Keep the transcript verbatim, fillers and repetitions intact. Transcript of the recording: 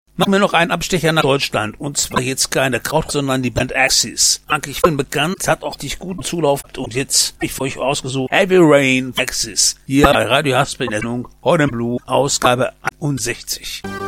Machen wir noch einen Abstecher nach Deutschland. Und zwar jetzt keine Kraut, sondern die Band Axis. Eigentlich voll bekannt, hat auch dich guten Zulauf. Und jetzt habe ich für euch ausgesucht Heavy Rain Axis. Hier bei Radio Haspel in der Sendung Heute Blue, Ausgabe einundsechzig.